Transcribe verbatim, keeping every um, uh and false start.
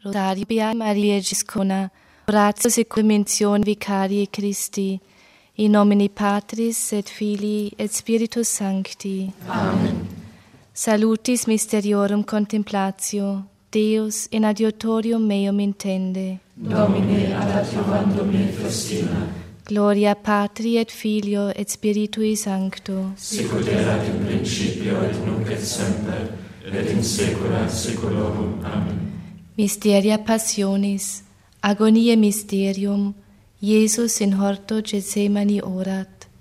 Rosario Beata Maria Giscona, oratio secundum mention Vicarie Christi, in nomine Patris et Filii et Spiritus Sancti. Amen. Salutis mysteriorum contemplatio, Deus in adiutorium meum intende. Domine ad adiuvandum me festina. Gloria Patri et Filio et Spiritui Sancto. Sicut erat in principio et nunc et semper, et in saecula saeculorum. Amen. Mysteria Passionis, agoniae mysterium, Iesus in horto Gethsemani orat.